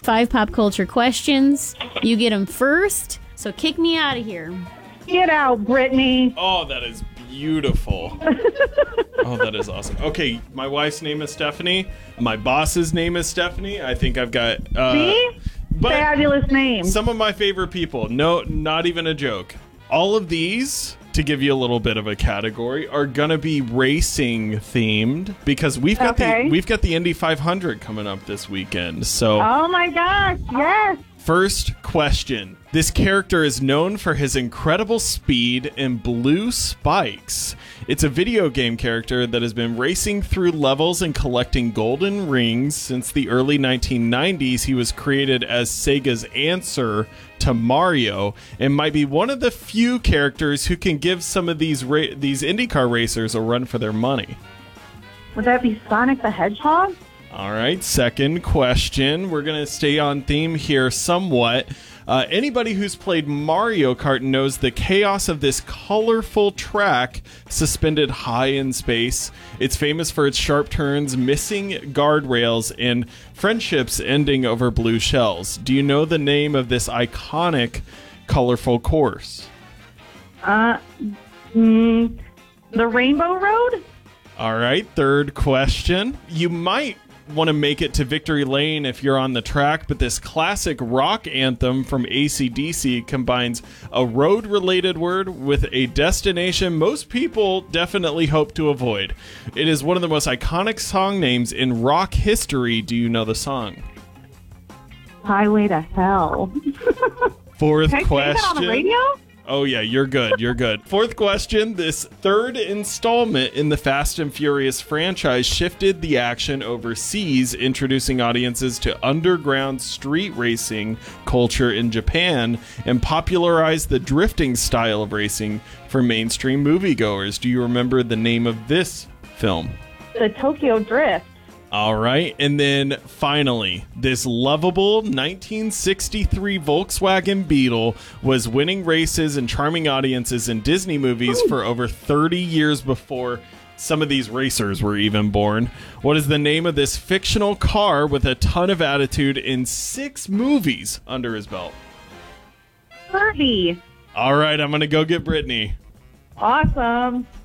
5 pop culture questions. You get them first, so kick me out of here. Get out, Brittany. Oh, that is beautiful. Oh, that is awesome. Okay, my wife's name is Stephanie. My boss's name is Stephanie. I think I've got... See? Fabulous name. Some of my favorite people. No, not even a joke. All of these, to give you a little bit of a category, are gonna be racing themed because we've got the Indy 500 coming up this weekend. So, oh my gosh, yes. First question. This character is known for his incredible speed and blue spikes. It's a video game character that has been racing through levels and collecting golden rings since the early 1990s. He was created as Sega's answer to Mario and might be one of the few characters who can give some of these IndyCar racers a run for their money. Would that be Sonic the Hedgehog? All right, second question. We're going to stay on theme here somewhat. Anybody who's played Mario Kart knows the chaos of this colorful track suspended high in space. It's famous for its sharp turns, missing guardrails, and friendships ending over blue shells. Do you know the name of this iconic, colorful course? The Rainbow Road? All right, third question. You might want to make it to Victory Lane if you're on the track, but this classic rock anthem from AC/DC combines a road-related word with a destination most people definitely hope to avoid. It is one of the most iconic song names in rock history. Do you know the song? Highway to Hell. Fourth Can I question. say that on the radio? Oh, yeah, you're good. You're good. Fourth question. This third installment in the Fast and Furious franchise shifted the action overseas, introducing audiences to underground street racing culture in Japan and popularized the drifting style of racing for mainstream moviegoers. Do you remember the name of this film? The Tokyo Drift. All right. And then finally, this lovable 1963 Volkswagen Beetle was winning races and charming audiences in Disney movies for over 30 years before some of these racers were even born. What is the name of this fictional car with a ton of attitude in 6 movies under his belt? Herbie. All right. I'm going to go get Brittany. Awesome.